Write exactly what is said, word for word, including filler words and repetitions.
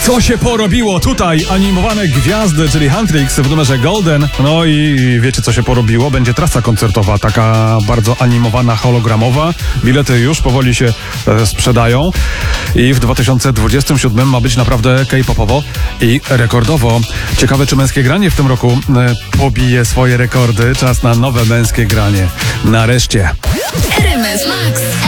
Co się porobiło tutaj? Animowane gwiazdy, czyli Huntrix w numerze Golden. No i wiecie, co się porobiło? Będzie trasa koncertowa, taka bardzo animowana, hologramowa. Bilety już powoli się e, sprzedają. I w dwa tysiące dwudziestym siódmym ma być naprawdę K-popowo i rekordowo. Ciekawe, czy męskie granie w tym roku e, pobije swoje rekordy. Czas na nowe męskie granie. Nareszcie. R M F Max.